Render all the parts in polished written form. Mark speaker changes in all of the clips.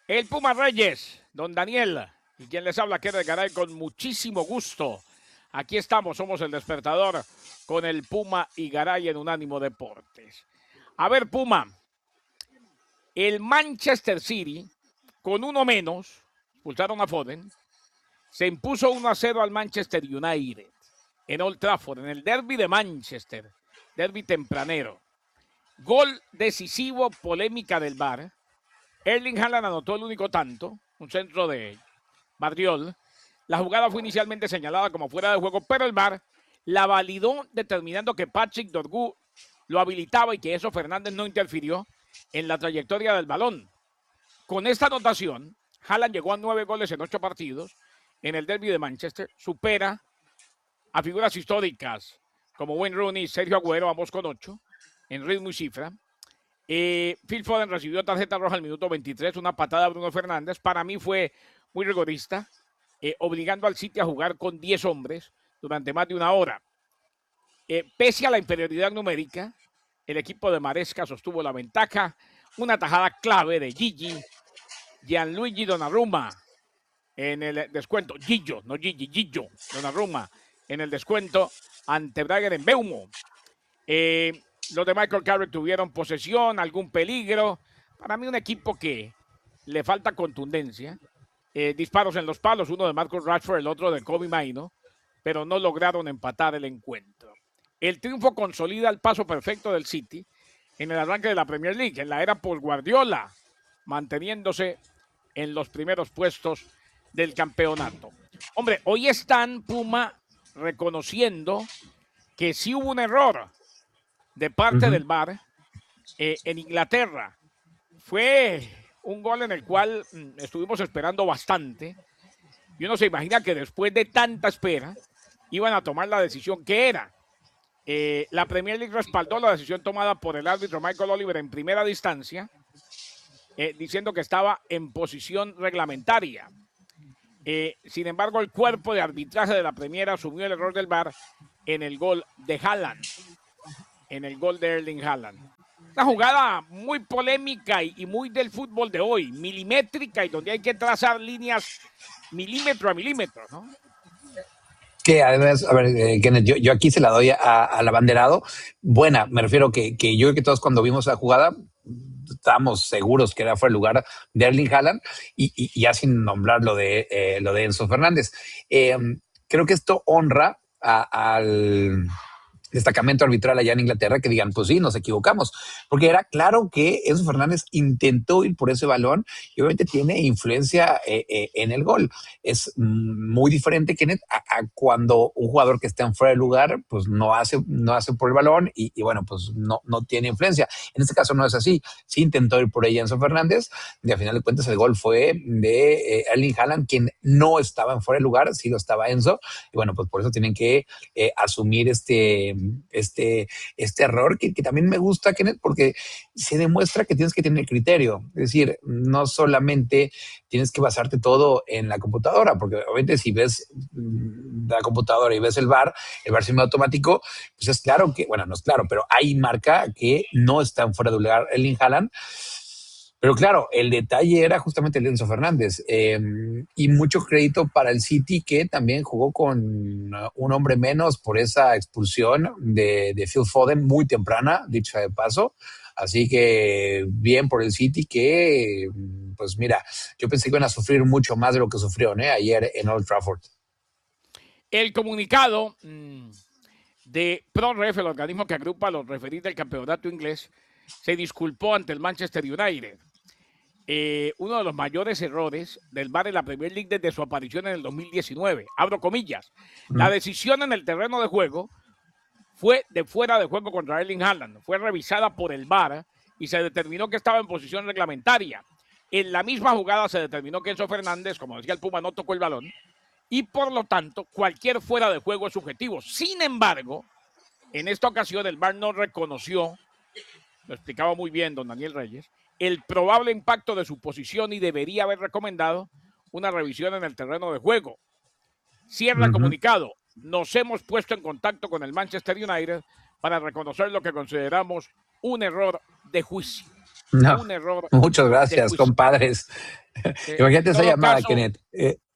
Speaker 1: El Puma Reyes, don Daniel, y quien les habla, Kenneth Garay, con muchísimo gusto. Aquí estamos, somos el despertador con el Puma y Garay en Unánimo Deportes. A ver, Puma, el Manchester City, con uno menos, expulsaron a Foden, se impuso 1-0 al Manchester United en Old Trafford, en el derbi de Manchester, derbi tempranero. Gol decisivo, polémica del VAR. Erling Haaland anotó el único tanto, un centro de Bardiol. La jugada fue inicialmente señalada como fuera de juego, pero el VAR la validó determinando que Patrick Dorgu lo habilitaba y que Enzo Fernández no interfirió en la trayectoria del balón. Con esta anotación, Haaland llegó a 9 goles en 8 partidos en el derbi de Manchester, supera a figuras históricas como Wayne Rooney y Sergio Agüero, ambos con 8 en ritmo y cifra. Phil Foden recibió tarjeta roja al minuto 23, una patada a Bruno Fernández. Para mí fue muy rigorista, obligando al City a jugar con 10 hombres durante más de una hora. Pese a la inferioridad numérica, el equipo de Maresca sostuvo la ventaja. Una tajada clave de Gianluigi Donnarumma en el descuento. Gillo, no Gigi, Gillo Donnarumma en el descuento ante Bragger Mbeumo. Los de Michael Carrick tuvieron posesión, algún peligro. Para mí un equipo que le falta contundencia. Disparos en los palos, uno de Marcus Rashford, el otro de Kobe Maino, pero no lograron empatar el encuentro. El triunfo consolida el paso perfecto del City en el arranque de la Premier League, en la era post Guardiola, manteniéndose en los primeros puestos del campeonato. Hombre, hoy están, Puma, reconociendo que sí hubo un error de parte del VAR en Inglaterra. Fue un gol en el cual estuvimos esperando bastante. Y uno se imagina que después de tanta espera iban a tomar la decisión que era. La Premier League respaldó la decisión tomada por el árbitro Michael Oliver en primera distancia, diciendo que estaba en posición reglamentaria. Sin embargo, el cuerpo de arbitraje de la Premier asumió el error del VAR en el gol de Haaland, en el gol de Erling Haaland. Una jugada muy polémica y muy del fútbol de hoy, milimétrica y donde hay que trazar líneas milímetro a milímetro, ¿no?
Speaker 2: Que además, a ver, Kenneth, yo aquí se la doy al abanderado. Buena, me refiero que yo creo que todos cuando vimos la jugada estábamos seguros que era fuera el lugar de Erling Haaland y ya sin nombrar lo de Enzo Fernández. Creo que esto honra al destacamento arbitral allá en Inglaterra, que digan, pues sí, nos equivocamos, porque era claro que Enzo Fernández intentó ir por ese balón y obviamente tiene influencia en el gol. Es muy diferente, Kenneth, a cuando un jugador que está en fuera de lugar, pues no hace por el balón y bueno, pues no tiene influencia. En este caso no es así. Sí intentó ir por ella Enzo Fernández y al final de cuentas el gol fue de Erling Haaland, quien no estaba en fuera de lugar, sí lo estaba Enzo, y bueno, pues por eso tienen que asumir este error que también me gusta, Kenneth, porque se demuestra que tienes que tener criterio. Es decir, no solamente tienes que basarte todo en la computadora, porque obviamente si ves la computadora y ves el VAR semiautomático, pues es claro que, bueno, no es claro, pero ahí marca que no está en fuera de lugar Erling Haaland. Pero claro, el detalle era justamente el Enzo Fernández y mucho crédito para el City, que también jugó con un hombre menos por esa expulsión de Phil Foden muy temprana, dicho de paso. Así que bien por el City que, pues mira, yo pensé que iban a sufrir mucho más de lo que sufrieron ayer en Old Trafford.
Speaker 1: El comunicado de ProRef, el organismo que agrupa a los referees del campeonato inglés, se disculpó ante el Manchester United. Uno de los mayores errores del VAR en la Premier League desde su aparición en el 2019. Abro comillas. La decisión en el terreno de juego fue de fuera de juego contra Erling Haaland. Fue revisada por el VAR y se determinó que estaba en posición reglamentaria. En la misma jugada se determinó que Enzo Fernández, como decía el Puma, no tocó el balón y por lo tanto cualquier fuera de juego es subjetivo. Sin embargo, en esta ocasión el VAR no reconoció, lo explicaba muy bien don Daniel Reyes, el probable impacto de su posición y debería haber recomendado una revisión en el terreno de juego. Cierra el comunicado. Nos hemos puesto en contacto con el Manchester United para reconocer lo que consideramos un error de juicio.
Speaker 2: No,
Speaker 1: Un error
Speaker 2: muchas gracias, compadres. Imagínate
Speaker 1: En
Speaker 2: esa
Speaker 1: todo
Speaker 2: llamada,
Speaker 1: caso,
Speaker 2: Kenneth.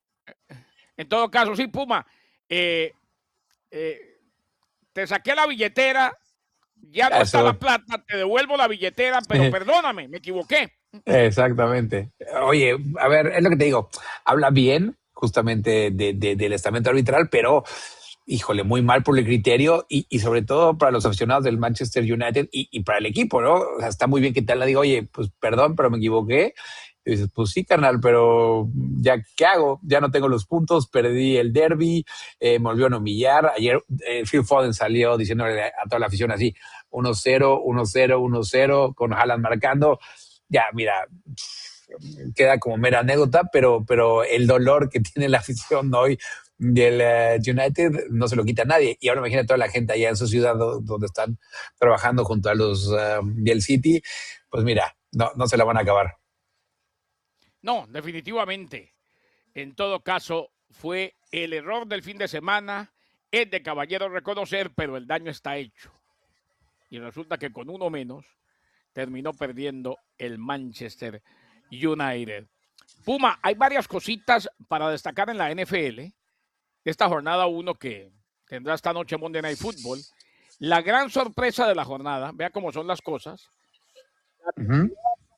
Speaker 1: sí, Puma, eh, eh, te saqué la billetera, ya no está la
Speaker 2: Eso.
Speaker 1: plata, te devuelvo la billetera, pero perdóname, me equivoqué.
Speaker 2: Exactamente. Oye, a ver, es lo que te digo. Habla bien justamente del estamento arbitral, pero híjole, muy mal por el criterio y sobre todo para los aficionados del Manchester United y para el equipo, ¿no? O sea, está muy bien que te la diga, oye, pues perdón, pero me equivoqué. Y dices, pues sí, carnal, pero ya, ¿qué hago? Ya no tengo los puntos, perdí el derby, me volvieron a humillar. Ayer Phil Foden salió diciéndole a toda la afición así, 1-0, 1-0, 1-0, con Haaland marcando. Ya, mira, queda como mera anécdota, pero el dolor que tiene la afición hoy del United no se lo quita a nadie. Y ahora imagina toda la gente allá en su ciudad donde están trabajando junto a los del City, pues mira, no se la van a acabar.
Speaker 1: No, definitivamente. En todo caso, fue el error del fin de semana, es de caballero reconocer, pero el daño está hecho. Y resulta que con uno menos terminó perdiendo el Manchester United. Puma, hay varias cositas para destacar en la NFL. Esta jornada 1 que tendrá esta noche Monday Night Football. La gran sorpresa de la jornada, vea cómo son las cosas.
Speaker 2: Uh -huh.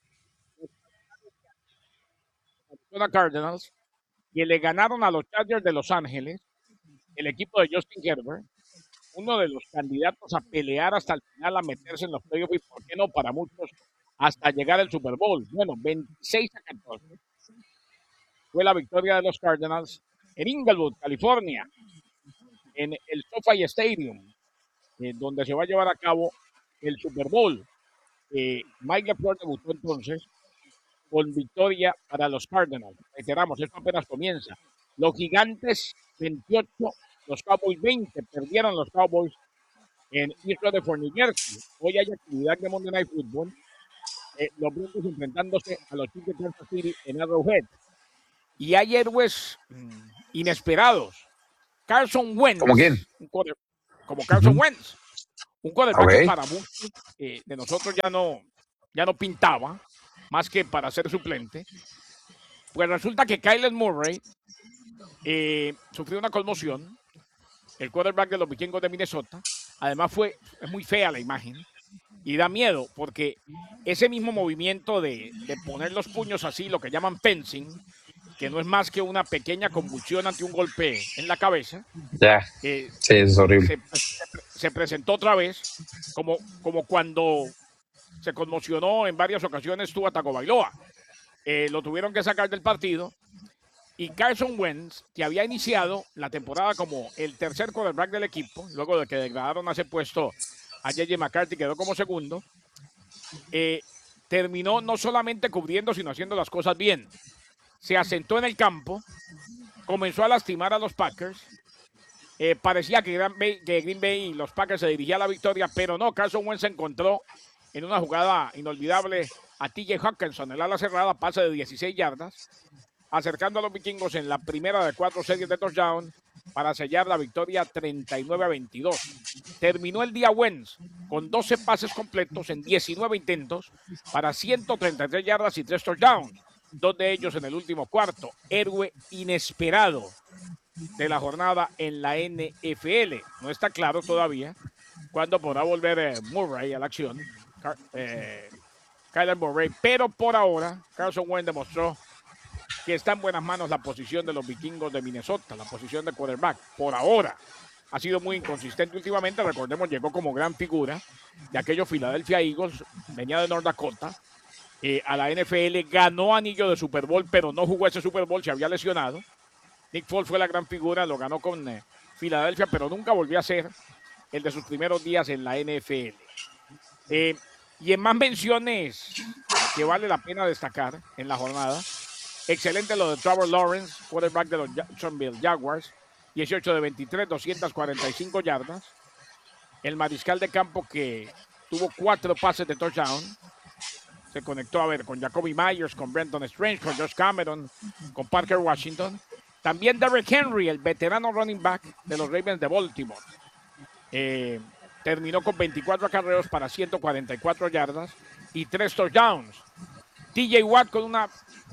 Speaker 1: Los Cardinals, que le ganaron a los Chargers de Los Ángeles, el equipo de Justin Herbert, uno de los candidatos a pelear hasta el final, a meterse en los playoffs y, por qué no, para muchos, hasta llegar al Super Bowl. Bueno, 26-14 fue la victoria de los Cardinals en Inglewood, California, en el SoFi Stadium, donde se va a llevar a cabo el Super Bowl. Mike LaFleur debutó entonces con victoria para los Cardinals. Reiteramos, esto apenas comienza. Los Gigantes 28, los Cowboys 20, perdieron los Cowboys en East Rutherford, New Jersey. Hoy hay actividad de Monday Night Football. Los Broncos enfrentándose a los Chiefs de Kansas City en Arrowhead. Y hay héroes inesperados. Carson
Speaker 2: ¿Cómo quién?
Speaker 1: Wentz, como Carson Wentz, un quarterback que
Speaker 2: Okay.
Speaker 1: para muchos de nosotros ya no pintaba, más que para ser suplente. Pues resulta que Kyler Murray sufrió una conmoción, el quarterback de los vikingos de Minnesota. Además es muy fea la imagen y da miedo porque ese mismo movimiento de poner los puños así, lo que llaman fencing, que no es más que una pequeña convulsión ante un golpe en la cabeza,
Speaker 2: Ya, sí, es horrible.
Speaker 1: se presentó otra vez, como cuando se conmocionó en varias ocasiones Tua Tagovailoa. Lo tuvieron que sacar del partido. Y Carson Wentz, que había iniciado la temporada como el tercer quarterback del equipo, luego de que degradaron a ese puesto a J.J. McCarthy, quedó como segundo, terminó no solamente cubriendo, sino haciendo las cosas bien. Se asentó en el campo, comenzó a lastimar a los Packers. Parecía que Green Bay y los Packers se dirigían a la victoria, pero no, Carson Wentz se encontró en una jugada inolvidable a TJ Hawkinson, el ala cerrada, pase de 16 yardas, acercando a los vikingos en la primera de 4 series de touchdown para sellar la victoria 39-22. Terminó el día Wentz con 12 pases completos en 19 intentos para 133 yardas y 3 touchdowns, 2 de ellos en el último cuarto. Héroe inesperado de la jornada en la NFL. No está claro todavía cuándo podrá volver Murray a la acción, Kyler Murray, pero por ahora Carson Wentz demostró que está en buenas manos la posición de los vikingos de Minnesota, la posición de quarterback. Por ahora ha sido muy inconsistente últimamente. Recordemos, llegó como gran figura de aquellos Philadelphia Eagles, venía de North Dakota, a la NFL, ganó anillo de Super Bowl, pero no jugó ese Super Bowl, se había lesionado. Nick Foles fue la gran figura, lo ganó con Filadelfia, pero nunca volvió a ser el de sus primeros días en la NFL. Y en más menciones que vale la pena destacar en la jornada, excelente lo de Trevor Lawrence, quarterback de los Jacksonville Jaguars, 18 de 23, 245 yardas. El mariscal de campo que tuvo 4 pases de touchdown, se conectó con Jacoby Myers, con Brenton Strange, con Josh Cameron, con Parker Washington. También Derrick Henry, el veterano running back de los Ravens de Baltimore. Terminó con 24 acarreos para 144 yardas y 3 touchdowns. TJ Watt con una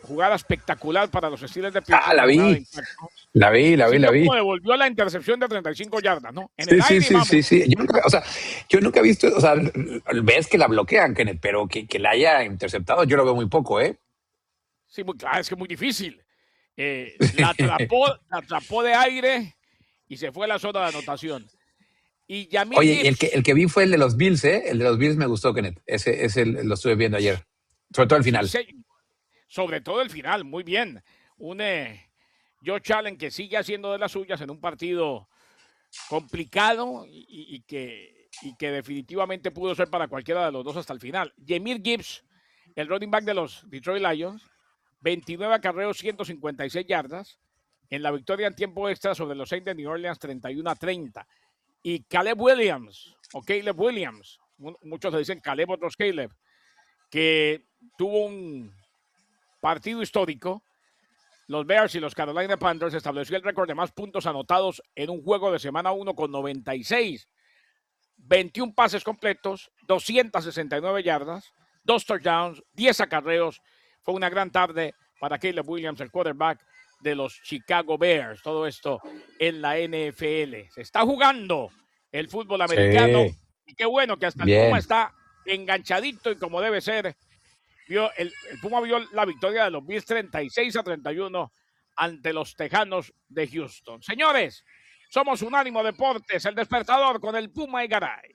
Speaker 1: jugada espectacular para los Steelers de Pittsburgh.
Speaker 2: La vi.
Speaker 1: Como devolvió la intercepción de 35 yardas, ¿no? En el aire,
Speaker 2: sí. Yo nunca he visto, ves que la bloquean, Kenneth, pero que la haya interceptado, yo lo veo muy poco, ¿eh?
Speaker 1: Sí, claro, es que es muy difícil. La atrapó de aire y se fue a la zona de anotación. Y
Speaker 2: Oye, el que vi fue el de los Bills, ¿eh? El de los Bills me gustó, Kenneth. Ese lo estuve viendo ayer. Sobre todo el final.
Speaker 1: Sí, sobre todo el final, muy bien. Un Josh Allen que sigue haciendo de las suyas en un partido complicado y que definitivamente pudo ser para cualquiera de los dos hasta el final. Jahmyr Gibbs, el running back de los Detroit Lions, 29 acarreos, 156 yardas, en la victoria en tiempo extra sobre los Saints de New Orleans, 31-30. Y Caleb Williams, muchos le dicen Caleb, otros Caleb, que tuvo un partido histórico. Los Bears y los Carolina Panthers estableció el récord de más puntos anotados en un juego de semana 1 con 96. 21 pases completos, 269 yardas, 2 touchdowns, 10 acarreos. Fue una gran tarde para Caleb Williams, el quarterback de los Chicago Bears. Todo esto en la NFL. Se está jugando el fútbol americano. Sí. Y qué bueno que hasta el Puma está enganchadito y como debe ser. El Puma vio la victoria de los Bills 36-31 ante los Tejanos de Houston. Señores, somos Unánimo Deportes, el despertador con el Puma y Garay.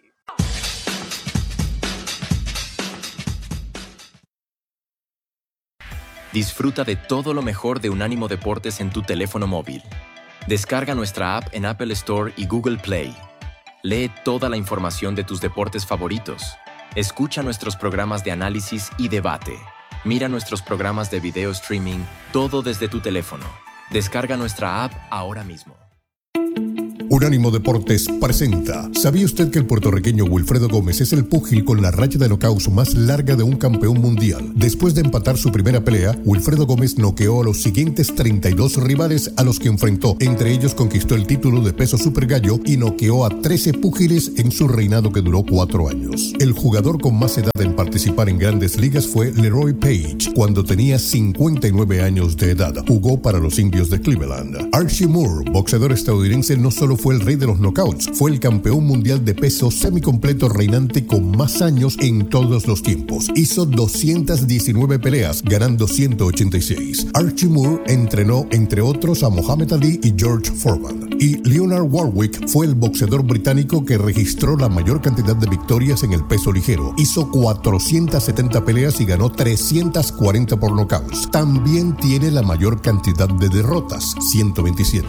Speaker 3: Disfruta de todo lo mejor de Unánimo Deportes en tu teléfono móvil. Descarga nuestra app en Apple Store y Google Play. Lee toda la información de tus deportes favoritos. Escucha nuestros programas de análisis y debate. Mira nuestros programas de video streaming, todo desde tu teléfono. Descarga nuestra app ahora mismo.
Speaker 4: Unánimo Deportes presenta. ¿Sabía usted que el puertorriqueño Wilfredo Gómez es el púgil con la racha de knockouts más larga de un campeón mundial? Después de empatar su primera pelea, Wilfredo Gómez noqueó a los siguientes 32 rivales a los que enfrentó. Entre ellos conquistó el título de peso super gallo y noqueó a 13 púgiles en su reinado que duró 4 años. El jugador con más edad en participar en grandes ligas fue Leroy Page, cuando tenía 59 años de edad. Jugó para los Indios de Cleveland. Archie Moore, boxeador estadounidense, no solo fue el rey de los knockouts, fue el campeón mundial de peso semicompleto reinante con más años en todos los tiempos. Hizo 219 peleas, ganando 186. Archie Moore entrenó, entre otros, a Muhammad Ali y George Foreman. Y Leonard Warwick fue el boxeador británico que registró la mayor cantidad de victorias en el peso ligero. Hizo 470 peleas y ganó 340 por knockouts. También tiene la mayor cantidad de derrotas, 127.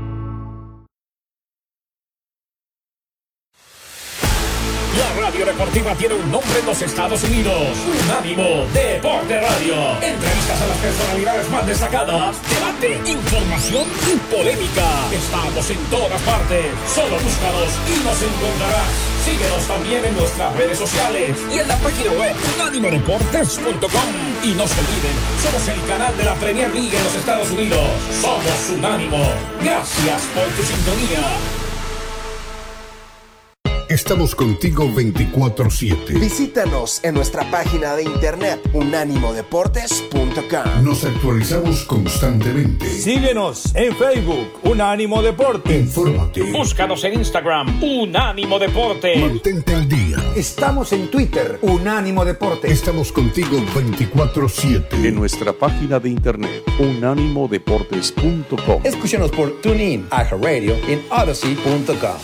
Speaker 5: La radio deportiva tiene un nombre en los Estados Unidos. Unánimo Deporte Radio. Entrevistas a las personalidades más destacadas. Debate, información y polémica. Estamos en todas partes. Solo búscanos y nos encontrarás. Síguenos también en nuestras redes sociales y en la página web unánimodeportes.com. Y no se olviden, somos el canal de la Premier League en los Estados Unidos. Somos Unánimo. Gracias por tu sintonía.
Speaker 4: Estamos contigo 24/7.
Speaker 6: Visítanos en nuestra página de internet unánimodeportes.com.
Speaker 4: Nos actualizamos constantemente.
Speaker 7: Síguenos en Facebook, Unánimo Deportes.
Speaker 4: Infórmate.
Speaker 5: Búscanos en Instagram, Unánimo Deportes.
Speaker 4: Mantente al día.
Speaker 8: Estamos en Twitter, Unánimo Deportes.
Speaker 4: Estamos contigo 24/7.
Speaker 9: En nuestra página de internet, unánimodeportes.com.
Speaker 8: Escúchanos por TuneIn, iHeartRadio y en Odyssey.com.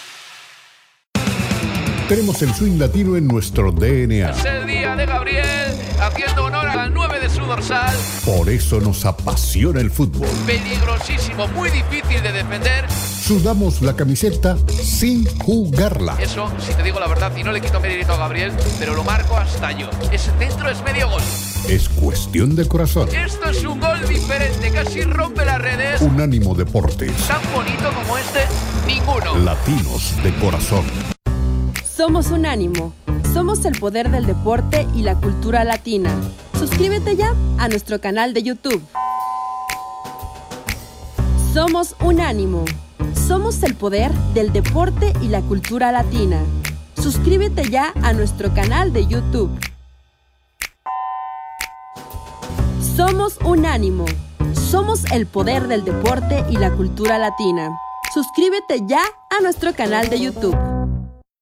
Speaker 4: Tenemos el swing latino en nuestro DNA.
Speaker 10: Es el día de Gabriel, haciendo honor al 9 de su dorsal.
Speaker 4: Por eso nos apasiona el fútbol.
Speaker 10: Peligrosísimo, muy difícil de defender.
Speaker 4: Sudamos la camiseta sin jugarla.
Speaker 10: Eso, si te digo la verdad, y no le quito mérito a Gabriel, pero lo marco hasta yo. Ese centro es medio gol.
Speaker 4: Es cuestión de corazón.
Speaker 10: Esto es un gol diferente, casi rompe las redes.
Speaker 4: Unánimo Deportes.
Speaker 10: Tan bonito como este, ninguno.
Speaker 4: Latinos de corazón.
Speaker 11: Somos Unánimo. Somos el poder del deporte y la cultura latina. Suscríbete ya a nuestro canal de YouTube. Somos Unánimo. Somos el poder del deporte y la cultura latina. Suscríbete ya a nuestro canal de YouTube. Somos Unánimo. Somos el poder del deporte y la cultura latina. Suscríbete ya a nuestro canal de YouTube.